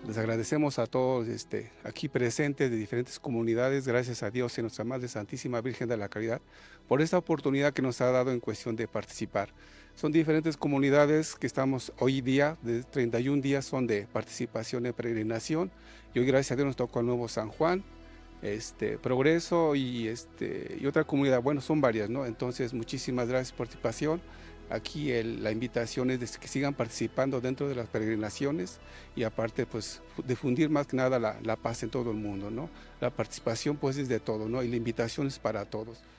Les agradecemos a todos aquí presentes de diferentes comunidades, gracias a Dios y a nuestra Madre Santísima Virgen de la Caridad, por esta oportunidad que nos ha dado en cuestión de participar. Son diferentes comunidades que estamos hoy día, de 31 días son de participación en peregrinación, y hoy gracias a Dios nos tocó el nuevo San Juan, Progreso y otra comunidad, bueno, son varias, ¿no? Entonces, muchísimas gracias por su participación. Aquí la invitación es de que sigan participando dentro de las peregrinaciones y aparte, pues, difundir más que nada la paz en todo el mundo, ¿no? La participación, pues, es de todo, ¿no? Y la invitación es para todos.